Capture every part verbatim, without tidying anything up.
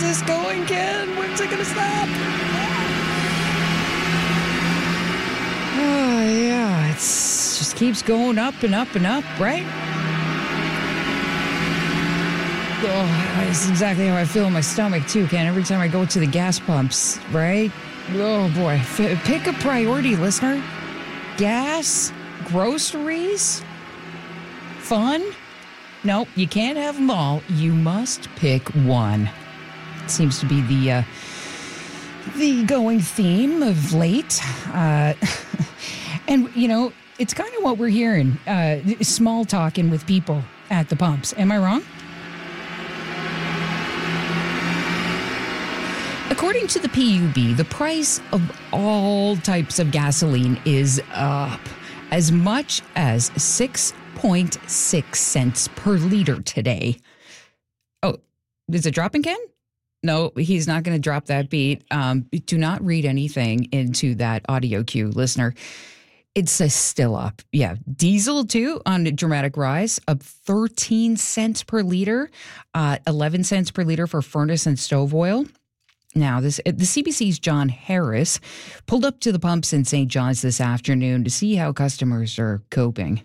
this going, Ken? When's it going to stop? Oh, yeah. It just keeps going up and up and up, right? Oh, that's exactly how I feel in my stomach, too, Ken. Every time I go to the gas pumps, right? Oh, boy. F- pick a priority, listener. Gas, groceries, fun. No, you can't have them all. You must pick one. It seems to be the uh, the going theme of late. Uh, and, you know, it's kind of what we're hearing. Uh, small talking with people at the pumps. Am I wrong? According to the P U B, the price of all types of gasoline is up as much as six point six cents per liter today. Oh, is it dropping, Ken? No, he's not going to drop that beat. Um, do not read anything into that audio cue, listener. It says still up. Yeah. Diesel, too, on a dramatic rise, up thirteen cents per liter, uh, eleven cents per liter for furnace and stove oil. Now, this the C B C's John Harris pulled up to the pumps in Saint John's this afternoon to see how customers are coping.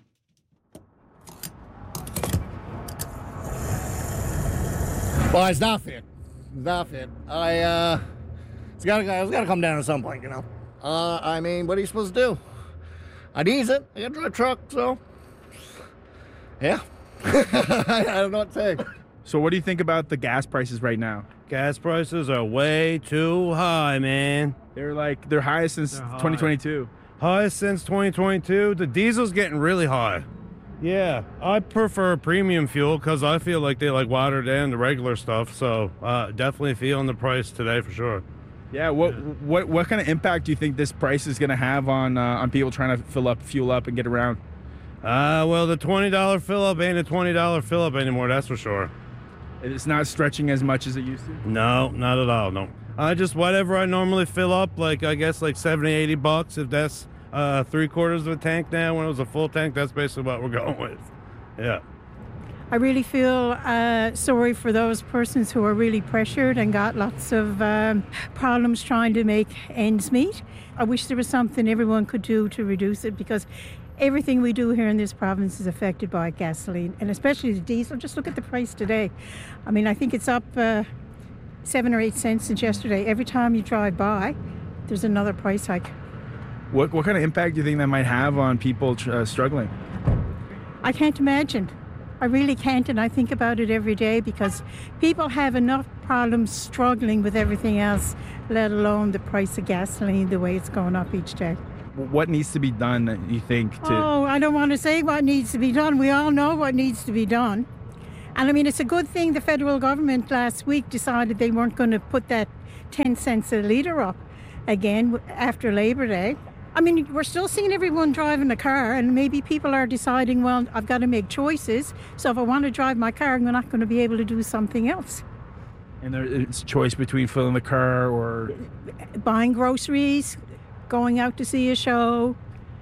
Well, it's not fit. It's not fit. I, uh, it's gotta, it's gotta come down at some point, you know. Uh, I mean, what are you supposed to do? I need it. I gotta drive a truck, so, yeah. I don't know what to say. So what do you think about the gas prices right now? Gas prices are way too high, man. They're like, they're highest since They're high. twenty twenty-two. Highest since twenty twenty-two. The diesel's getting really high. Yeah, I prefer premium fuel because I feel like they like watered down the regular stuff. So uh, definitely feeling the price today for sure. Yeah, what what what kind of impact do you think this price is going to have on uh, on people trying to fill up, fuel up, and get around? Uh, well, the twenty dollar fill up ain't a twenty dollar fill up anymore. That's for sure. It's not stretching as much as it used to? No, not at all, no. I just, whatever I normally fill up, like, I guess, like seventy, eighty bucks. If that's uh, three quarters of a tank now, when it was a full tank, that's basically what we're going with. Yeah. I really feel uh, sorry for those persons who are really pressured and got lots of um, problems trying to make ends meet. I wish there was something everyone could do to reduce it, because everything we do here in this province is affected by gasoline, and especially the diesel. Just look at the price today. I mean, I think it's up uh, seven or eight cents since yesterday. Every time you drive by, there's another price hike. What what kind of impact do you think that might have on people uh, struggling? I can't imagine. I really can't, and I think about it every day, because people have enough problems struggling with everything else, let alone the price of gasoline, the way it's going up each day. What needs to be done, you think? To Oh, I don't want to say what needs to be done. We all know what needs to be done. And I mean, it's a good thing the federal government last week decided they weren't going to put that ten cents a litre up again after Labor Day. I mean, we're still seeing everyone driving a car, and maybe people are deciding, well, I've got to make choices. So if I want to drive my car, I'm not going to be able to do something else. And there's a choice between filling the car or buying groceries, going out to see a show,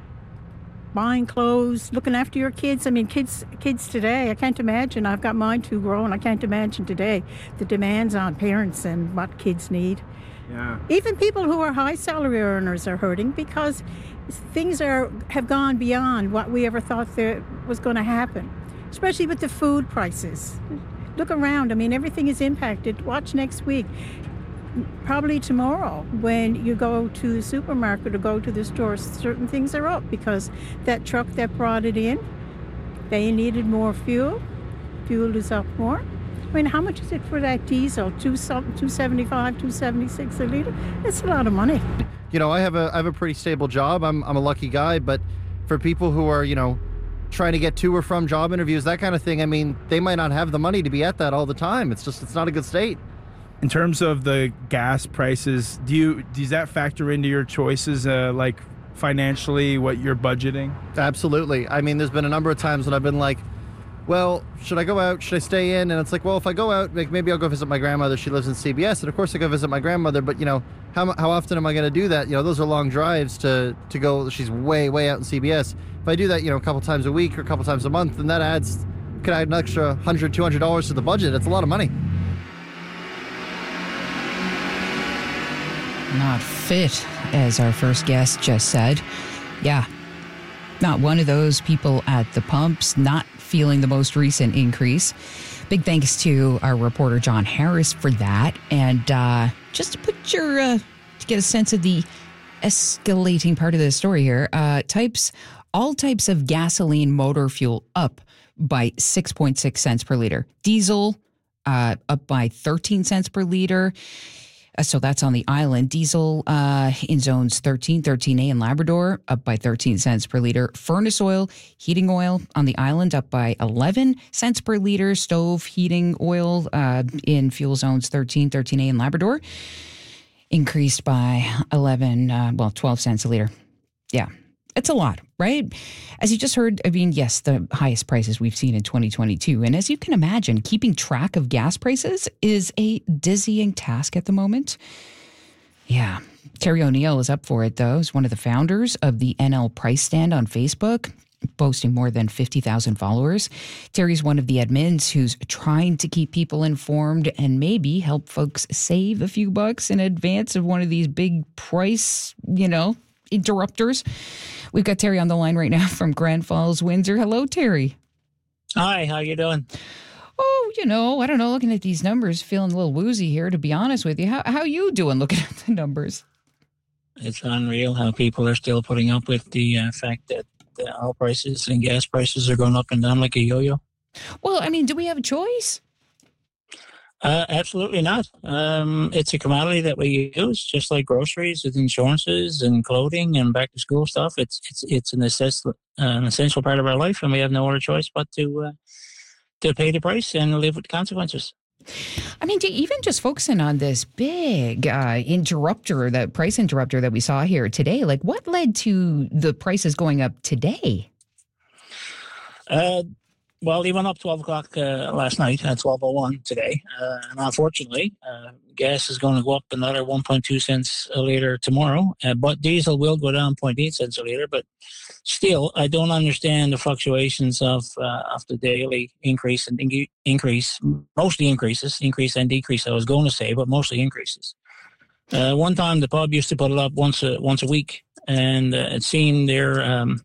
buying clothes, looking after your kids. I mean, kids kids today, I can't imagine. I've got mine two grown. I can't imagine today the demands on parents and what kids need. Yeah. Even people who are high salary earners are hurting, because things are have gone beyond what we ever thought there was going to happen, especially with the food prices. Look around. I mean, everything is impacted. Watch next week. Probably tomorrow, when you go to the supermarket or go to the store, certain things are up, because that truck that brought it in, they needed more fuel. Fuel is up more. I mean, how much is it for that diesel? Two two seventy five, two seventy six a liter. That's a lot of money. You know, I have a I have a pretty stable job. I'm I'm a lucky guy, but for people who are, you know, trying to get to or from job interviews, that kind of thing, I mean, they might not have the money to be at that all the time. It's just, it's not a good state. In terms of the gas prices, do you does that factor into your choices, uh, like financially, what you're budgeting? Absolutely. I mean, there's been a number of times when I've been like, well, should I go out? Should I stay in? And it's like, well, if I go out, like, maybe I'll go visit my grandmother. She lives in C B S. And of course I go visit my grandmother. But, you know, how how often am I going to do that? You know, those are long drives to, to go. She's way, way out in C B S. If I do that, you know, a couple times a week or a couple times a month, then that adds, could add an extra one hundred dollars, two hundred dollars to the budget. It's a lot of money. Not fit, as our first guest just said. Yeah, not one of those people at the pumps, not feeling the most recent increase. Big thanks to our reporter, John Harris, for that. And uh, just to put your, uh, to get a sense of the escalating part of the story here, uh, types, all types of gasoline motor fuel up by six point six cents per liter. Diesel uh, up by thirteen cents per liter. Uh, so that's on the island. Diesel uh, in zones thirteen, thirteen A in Labrador, up by thirteen cents per liter. Furnace oil, heating oil on the island, up by eleven cents per liter. Stove heating oil uh, in fuel zones thirteen, thirteen A in Labrador, increased by eleven, uh, well, twelve cents a liter. Yeah, it's a lot, right? As you just heard, I mean, yes, the highest prices we've seen in twenty twenty-two. And as you can imagine, keeping track of gas prices is a dizzying task at the moment. Yeah. Terry O'Neill is up for it, though. He's one of the founders of the N L Price Stand on Facebook, boasting more than fifty thousand followers. Terry's one of the admins who's trying to keep people informed and maybe help folks save a few bucks in advance of one of these big price, you know, interrupters. We've got Terry on the line right now from Grand Falls, Windsor. Hello, Terry. Hi, how you doing? Oh, you know, I don't know. Looking at these numbers, feeling a little woozy here, to be honest with you. How how you doing looking at the numbers? It's unreal how people are still putting up with the uh, fact that the oil prices and gas prices are going up and down like a yo-yo. Well, I mean, do we have a choice? Uh, absolutely not. Um, it's a commodity that we use, just like groceries and insurances and clothing and back to school stuff. It's it's it's an, assess- uh, an essential part of our life, and we have no other choice but to uh, to pay the price and live with the consequences. I mean, even just focusing on this big uh, interrupter, that price interrupter that we saw here today, like what led to the prices going up today? Uh, well, they went up twelve o'clock uh, last night at twelve oh one today. Uh, and unfortunately, uh, gas is going to go up another one point two cents a liter tomorrow. Uh, but diesel will go down zero point eight cents a liter. But still, I don't understand the fluctuations of uh, of the daily increase and in- increase, mostly increases, increase and decrease, I was going to say, but mostly increases. Uh, one time, the pub used to put it up once a, once a week, and uh, it seemed their... Um,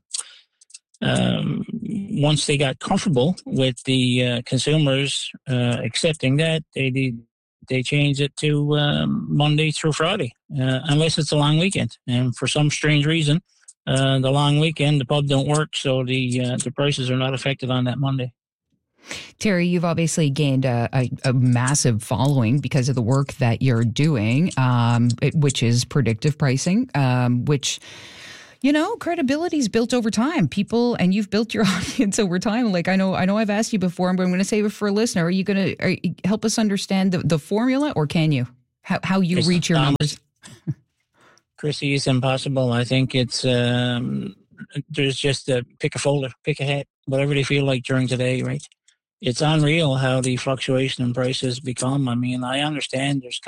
Um, once they got comfortable with the uh, consumers uh, accepting that, they they, they changed it to um, Monday through Friday, uh, unless it's a long weekend. And for some strange reason, uh, the long weekend, the pub don't work, so the uh, the prices are not affected on that Monday. Terry, you've obviously gained a, a, a massive following because of the work that you're doing, um, it, which is predictive pricing, um, which... You know, credibility is built over time. People, and you've built your audience over time. Like I know, I know I've asked you before, but I'm going to save it for a listener. Are you going to help us understand the, the formula, or can you? How how you It's, reach your um, numbers? Chrissy, it's impossible. I think it's, um, there's just a pick a folder, pick a hat, whatever they feel like during today, right? It's unreal how the fluctuation in prices become. I mean, I understand there's